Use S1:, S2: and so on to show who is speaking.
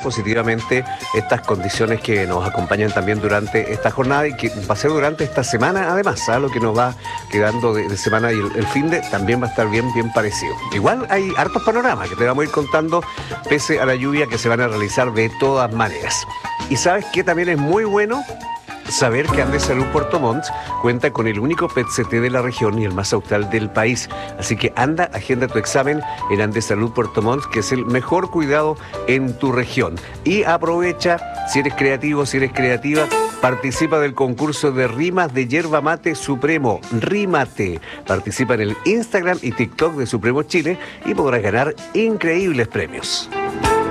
S1: positivamente estas condiciones que nos acompañan también durante esta jornada y que va a ser durante esta semana, además, lo que nos va quedando de semana y el fin de también va a estar bien parecido. Igual hay hartos panoramas que te vamos a ir contando pese a la lluvia que se van a realizar de todas maneras. Y sabes que también es muy bueno saber que Andesalud Puerto Montt cuenta con el único PET-CT de la región y el más austral del país. Así que anda, agenda tu examen en Andesalud Puerto Montt, que es el mejor cuidado en tu región. Y aprovecha, si eres creativo, si eres creativa, participa del concurso de rimas de Yerba Mate Supremo. Rímate. Participa en el Instagram y TikTok de Supremo Chile y podrás ganar increíbles premios.